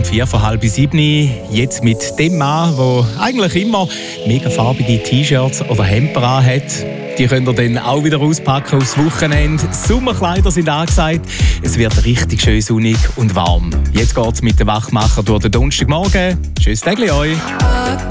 um 6:45. Jetzt mit dem Mann, der eigentlich immer mega farbige T-Shirts oder Hemper anhat. Die könnt ihr dann auch wieder auspacken aufs Wochenende. Sommerkleider sind angesagt. Es wird richtig schön sonnig und warm. Jetzt geht's mit den Wachmacher durch den Donnerstagmorgen. Tschüss, Tägli euch.